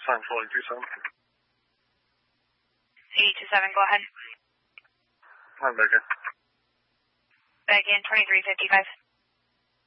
time calling 27. 827, go ahead. I'm Megan. Back in 2355.